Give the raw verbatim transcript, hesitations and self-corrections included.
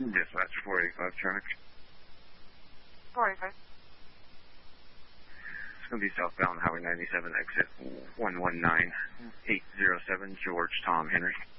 Dispatch four eighty-five traffic. four eighty-five. It's going to be southbound Highway ninety-seven, exit one one nine eight zero seven, George Tom Henry.